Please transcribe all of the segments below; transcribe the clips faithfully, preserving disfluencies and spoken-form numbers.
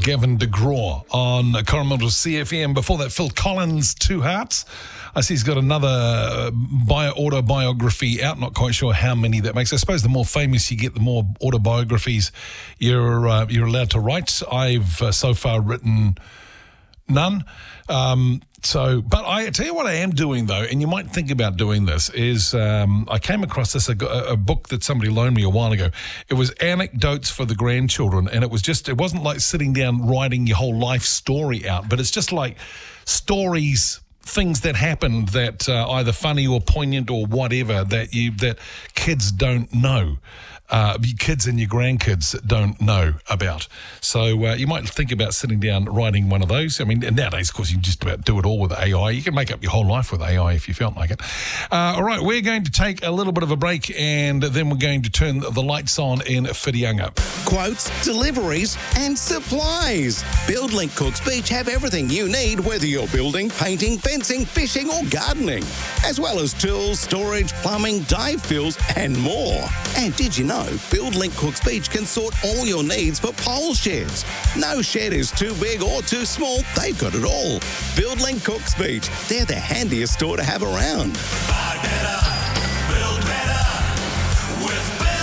Gavin DeGraw on Coromandel C F M. Before that, Phil Collins, Two Hearts. I see he's got another bio, autobiography out. Not quite sure how many that makes. I suppose the more famous you get, the more autobiographies you're uh, you're allowed to write. I've uh, so far written none. Um, so, but I tell you what I am doing though, and you might think about doing this, is um, I came across this, a, a book that somebody loaned me a while ago. It was Anecdotes for the Grandchildren, and it was just, it wasn't like sitting down writing your whole life story out, but it's just like stories, things that happened that uh, either funny or poignant or whatever that you that kids don't know. Uh, your kids and your grandkids don't know about. So uh, you might think about sitting down writing one of those. I mean, nowadays, of course, you can just about do it all with A I. You can make up your whole life with A I if you felt like it. Uh, all right, we're going to take a little bit of a break, and then we're going to turn the lights on in Whitianga. Quotes, deliveries, and supplies. BuildLink Cooks Beach have everything you need, whether you're building, painting, fencing, fishing, or gardening, as well as tools, storage, plumbing, dive fills, and more. And did you know BuildLink Cooks Beach can sort all your needs for pole sheds? No shed is too big or too small. They've got it all. BuildLink Cooks Beach. They're the handiest store to have around. Buy better, build better with BuildLink.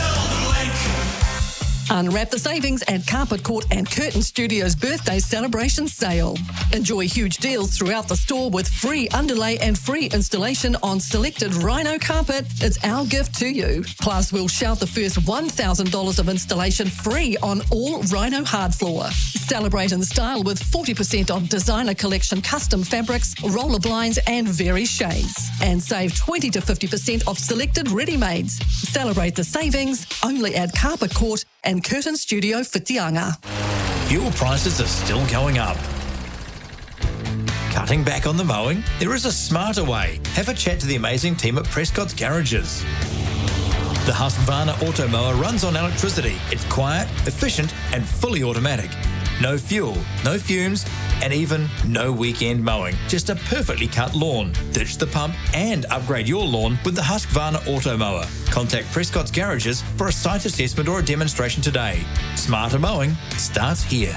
Unwrap the savings at Carpet Court and Curtain Studios birthday celebration sale. Enjoy huge deals throughout the store with free underlay and free installation on selected Rhino carpet. It's our gift to you. Plus, we'll shout the first one thousand dollars of installation free on all Rhino hard floor. Celebrate in style with forty percent off designer collection custom fabrics, roller blinds and various shades. And save twenty to fifty percent off selected ready-mades. Celebrate the savings only at Carpet Court and Curtain Studio Whitianga. Fuel prices are still going up. Cutting back on the mowing? There is a smarter way. Have a chat to the amazing team at Prescott's Garages. The Husqvarna Auto Mower runs on electricity. It's quiet, efficient and fully automatic. No fuel, no fumes, and even no weekend mowing. Just a perfectly cut lawn. Ditch the pump and upgrade your lawn with the Husqvarna Auto Mower. Contact Prescott's Garages for a site assessment or a demonstration today. Smarter mowing starts here.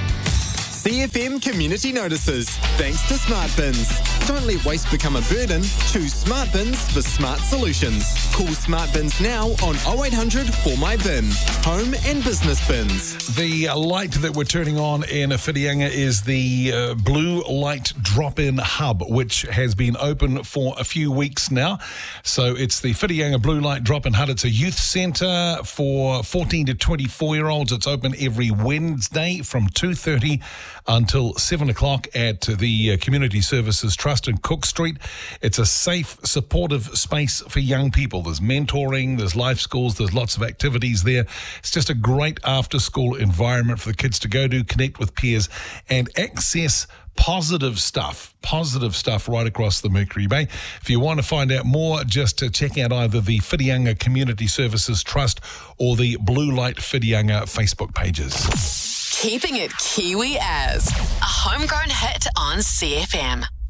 C F M Community Notices. Thanks to Smart Bins. Don't let waste become a burden. Choose Smart Bins for smart solutions. Call Smart Bins now on oh eight hundred four my bin. Home and business bins. The light that we're turning on in Whitianga is the uh, Blue Light Drop-In Hub, which has been open for a few weeks now. So it's the Whitianga Blue Light Drop-In Hub. It's a youth centre for fourteen to twenty-four-year-olds. It's open every Wednesday from two thirty until seven o'clock at the Community Services Trust in Cook Street. It's a safe, supportive space for young people. There's mentoring, there's life schools, there's lots of activities there. It's just a great after-school environment for the kids to go to, connect with peers, and access positive stuff, positive stuff right across the Mercury Bay. If you want to find out more, just to check out either the Whitianga Community Services Trust or the Blue Light Whitianga Facebook pages. Keeping it Kiwi as a homegrown hit on C F M.